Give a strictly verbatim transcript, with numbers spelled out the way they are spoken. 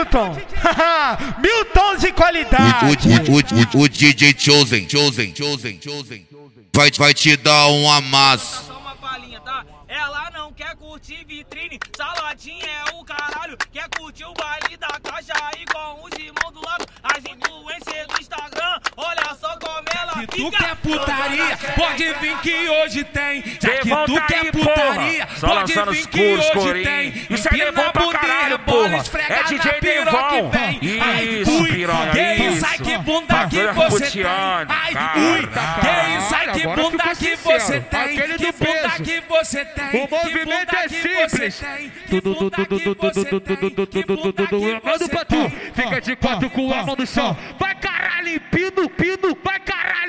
Milton. Milton de qualidade. O, o, o, o, o D J Chosen, Chosen, Chosen, Chosen vai, vai te dar um amasso. Só uma palhinha, tá? Ela não quer curtir vitrine, saladinha é o caralho. Quer curtir o baile da caixa aí com os irmãos do lado. As influências do Instagram, olha só como ela Se fica. tu quer putaria, pode vir que hoje tem. Já que Levanta tu quer aí, putaria, porra. Só pode lançando vir os que coros, hoje corinho. tem. Isso é Devon pra caralho, porra. É D J Devon. Isso, piranha, que isso. isso, ai que bunda que Bagulho você tem. roteando, Ai, cara. ui, que isso, ai que Agora bunda ficou que sincero. você tem. Aquele Que do bunda peso. que você tem. O movimento é simples. Tudo, tudo, tudo, tudo, tudo, tudo, tudo, tudo, tudo. Manda pra tu. Fica de quatro com a mão no chão. Vai caralho, pino, pino. Vai caralho.